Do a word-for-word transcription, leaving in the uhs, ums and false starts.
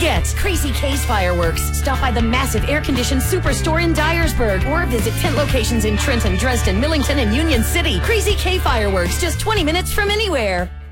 get Crazy K's Fireworks. Stop by the massive air-conditioned superstore in Dyersburg or visit tent locations in Trenton, Dresden, Millington, and Union City. Crazy K Fireworks, just twenty minutes from anywhere.